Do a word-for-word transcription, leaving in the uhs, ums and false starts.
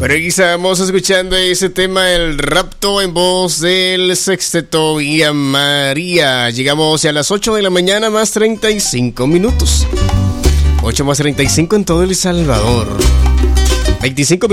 Bueno, aquí estamos escuchando ese tema, El Rapto, en voz del Sexteto Villa María. Llegamos a las ocho de la mañana más treinta y cinco minutos. ocho más treinta y cinco en todo El Salvador. veinticinco